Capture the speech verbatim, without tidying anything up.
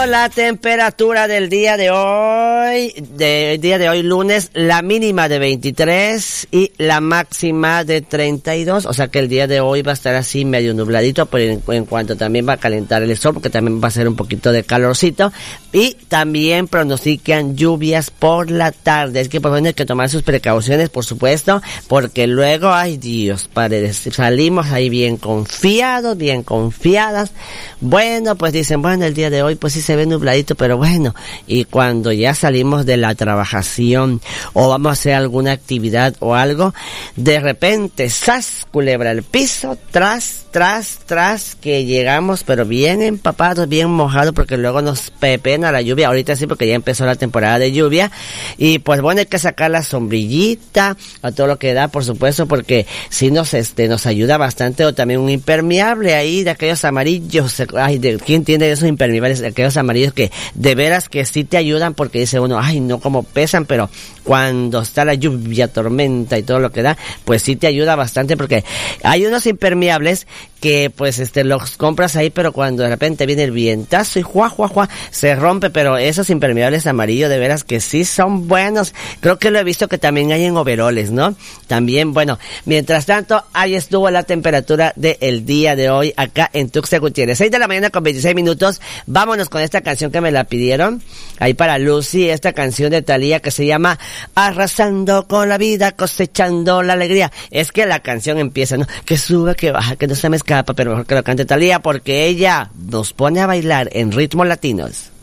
La temperatura del día de hoy, del día de hoy lunes, la mínima de veintitrés y la máxima de treinta y dos, o sea que el día de hoy va a estar así medio nubladito, pero en, en cuanto también va a calentar el sol, porque también va a ser un poquito de calorcito, y también pronostican lluvias por la tarde. Es que pues bueno, hay que tomar sus precauciones, por supuesto, porque luego, ay Dios, padre, salimos ahí bien confiados, bien confiadas. Bueno, pues dicen, bueno, el día de hoy pues sí se ve nubladito, pero bueno, y cuando ya salimos de la trabajación o vamos a hacer alguna actividad o algo, de repente, ¡zas!, culebra el piso, tras, tras, tras, que llegamos, pero bien empapados, bien mojados, porque luego nos pepena la lluvia. Ahorita sí, porque ya empezó la temporada de lluvia, y pues bueno, hay que sacar la sombrillita, a todo lo que da, por supuesto, porque si nos, este, nos ayuda bastante, o también un impermeable ahí, de aquellos amarillos, ay, de quién tiene esos impermeables, de aquellos amarillos que de veras que sí te ayudan, porque dice uno, ay, no como pesan, pero cuando está la lluvia, tormenta y todo lo que da, pues sí te ayuda bastante, porque hay unos impermeables que pues este los compras ahí, pero cuando de repente viene el vientazo y juá, juá, juá, se rompe, pero esos impermeables amarillos de veras que sí son buenos. Creo que lo he visto que también hay en overoles, ¿no? También, bueno, mientras tanto, ahí estuvo la temperatura del día de hoy acá en Tuxtla Gutiérrez. seis de la mañana con veintiséis minutos. Vámonos con esta canción que me la pidieron. Ahí para Lucy, esta canción de Thalía que se llama Arrasando con la vida, cosechando la alegría. Es que la canción empieza, ¿no? Que sube, que baja, que no se me escapa, pero mejor que lo cante Thalía, porque ella nos pone a bailar en ritmos latinos.